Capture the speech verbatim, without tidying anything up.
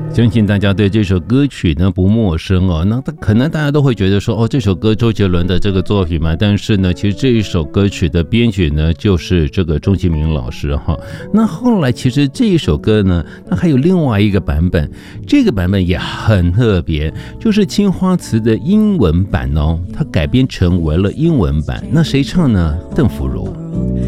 相信大家对这首歌曲呢不陌生哦，那可能大家都会觉得说，哦，这首歌周杰伦的这个作品嘛，但是呢，其实这一首歌曲的编曲呢就是这个钟启明老师哈。那后来其实这一首歌呢，它还有另外一个版本，这个版本也很特别，就是青花瓷的英文版哦，它改编成为了英文版。那谁唱呢？邓福如。